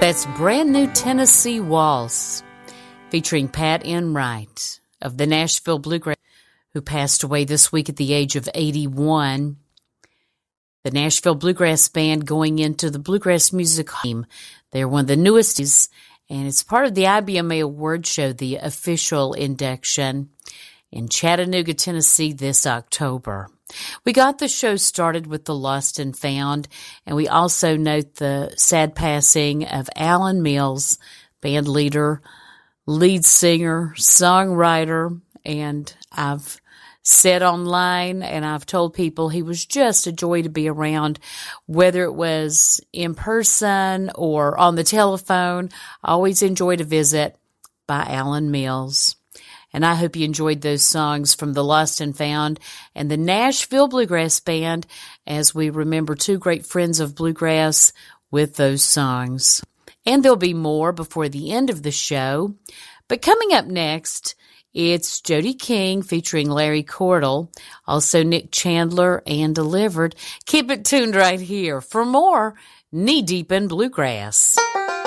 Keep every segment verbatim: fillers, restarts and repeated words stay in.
That's Brand New Tennessee Waltz, featuring Pat Enright of the Nashville Bluegrass, who passed away this week at the age of eighty-one. The Nashville Bluegrass Band going into the Bluegrass Music Hall. They're one of the newest, and it's part of the I B M A Award Show, the official induction in Chattanooga, Tennessee this October. We got the show started with the Lost and Found, and we also note the sad passing of Alan Mills, band leader, lead singer, songwriter, and I've said online and I've told people he was just a joy to be around, whether it was in person or on the telephone. I always enjoyed a visit by Alan Mills. And I hope you enjoyed those songs from the Lost and Found and the Nashville Bluegrass Band as we remember two great friends of bluegrass with those songs. And there'll be more before the end of the show. But coming up next, it's Jody King featuring Larry Cordell, also Nick Chandler and Delivered. Keep it tuned right here for more Knee Deep in Bluegrass.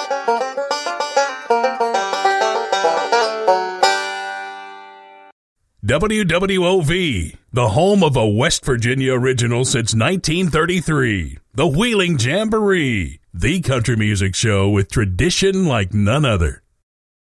W W O V, the home of a West Virginia original since nineteen thirty-three. The Wheeling Jamboree, the country music show with tradition like none other.